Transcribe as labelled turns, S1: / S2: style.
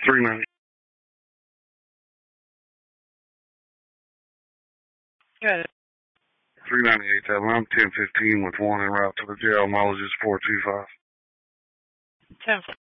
S1: 390.
S2: Good.
S1: 398, I'm 1015 with one en route to the jail. Mileage is 425.
S2: 10